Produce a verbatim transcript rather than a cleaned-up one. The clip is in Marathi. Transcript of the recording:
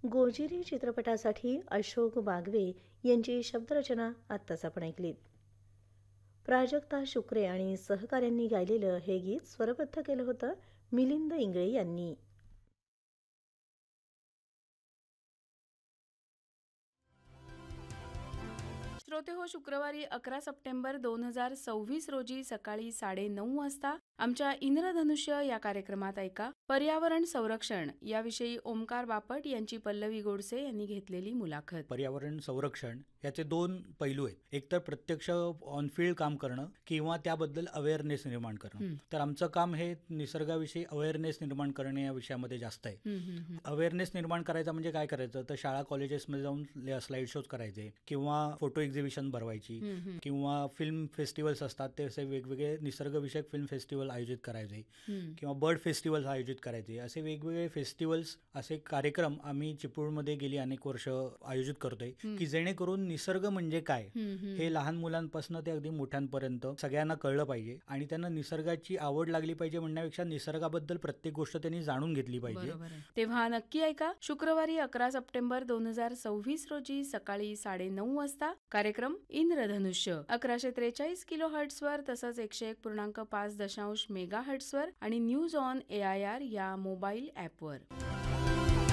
गोजिरी चित्रपटासाठी अशोक बागवे यांची शब्दरचना आत्ताच आपण ऐकलीत. प्राजक्ता शुक्रे आणि सहकाऱ्यांनी गायलेलं हे गीत स्वरबद्ध केलं होतं मिलिंद इंगळे यांनी. श्रोते हो, शुक्रवारी अकरा सप्टेंबर दोन हजार सव्वीस रोजी सकाळी साडे नऊ वाजता आमच्या इंद्रधनुष्य या कार्यक्रमात ऐका पर्यावरण संरक्षण याविषयी ओमकार बापट यांची पल्लवी गोडसे यांनी घेतलेली मुलाखत. पर्यावरण संरक्षण याचे दोन पैलू आहेत. एक तर प्रत्यक्ष ऑनफिल्ड काम करणं किंवा त्याबद्दल अवेअरनेस निर्माण करणं. तर आमचं काम हे निसर्गाविषयी अवेअरनेस निर्माण करणे या विषयामध्ये जास्त आहे. अवेअरनेस निर्माण करायचा म्हणजे काय करायचं, तर शाळा कॉलेजेसमध्ये जाऊन स्लाइड शोज करायचे किंवा फोटो एक्झिबिशन भरवायची किंवा फिल्म फेस्टिवल्स असतात ते असे वेगवेगळे निसर्गविषयक फिल्म फेस्टिवल आयोजित करायचे किंवा बर्ड फेस्टिवल्स आयोजित करायचे. असे वेगवेगळे फेस्टिवल्स, असे कार्यक्रम आम्ही चिपळूणमध्ये गेली अनेक वर्ष आयोजित करतोय की जेणेकरून निसर्ग म्हणजे काय हे लहान मुलांपासून ते अगदी मोठ्यांपर्यंत सगळ्यांना कळलं पाहिजे आणि त्यांना निसर्गाची आवड लागली पाहिजे म्हणण्यापेक्षा निसर्गाबद्दल प्रत्येक गोष्ट त्यांनी जाणून घेतली पाहिजे. तेव्हा नक्की ऐका शुक्रवारी अकरा सप्टेंबर दोन हजार सव्वीस रोजी सकाळी साडे नऊ वाजता कार्यक्रम इंद्रधनुष्य अकराशे त्रेचाळीस किलो हर्ट्सवर तसंच एकशे एक पूर्णांक पाच दशांश मेगा हर्ट्सवर आणि news on A I R या मोबाईल ऍपवर.